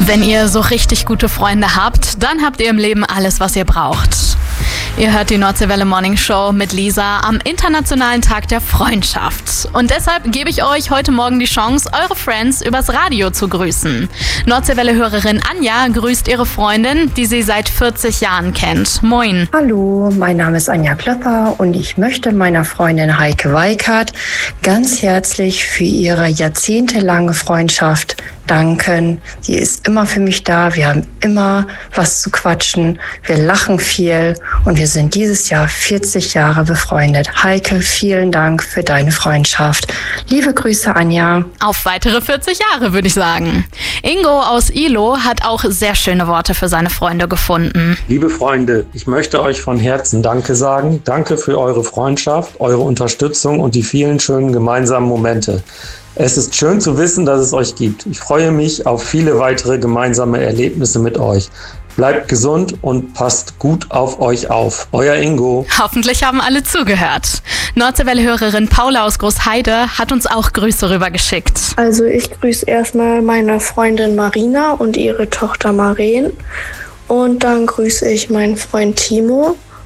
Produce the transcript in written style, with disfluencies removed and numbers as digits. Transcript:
Wenn ihr so richtig gute Freunde habt, dann habt ihr im Leben alles, was ihr braucht. Ihr hört die Nordseewelle Morning Show mit Lisa am Internationalen Tag der Freundschaft. Und deshalb gebe ich euch heute Morgen die Chance, eure Friends übers Radio zu grüßen. Nordseewelle-Hörerin Anja grüßt ihre Freundin, die sie seit 40 Jahren kennt. Moin. Hallo, mein Name ist Anja Klöpper und ich möchte meiner Freundin Heike Weikart ganz herzlich für ihre jahrzehntelange Freundschaft danken. Sie ist immer für mich da. Wir haben immer was zu quatschen. Wir lachen viel und wir sind dieses Jahr 40 Jahre befreundet. Heike, vielen Dank für deine Freundschaft. Liebe Grüße, Anja. Auf weitere 40 Jahre, würde ich sagen. Ingo aus Ilo hat auch sehr schöne Worte für seine Freunde gefunden. Liebe Freunde, ich möchte euch von Herzen Danke sagen. Danke für eure Freundschaft, eure Unterstützung und die vielen schönen gemeinsamen Momente. Es ist schön zu wissen, dass es euch gibt. Ich freue mich auf viele weitere gemeinsame Erlebnisse mit euch. Bleibt gesund und passt gut auf euch auf. Euer Ingo. Hoffentlich haben alle zugehört. Nordseewelle-Hörerin Paula aus Großheide hat uns auch Grüße rübergeschickt. Also ich grüße erstmal meine Freundin Marina und ihre Tochter Maren. Und dann grüße ich meinen Freund Timo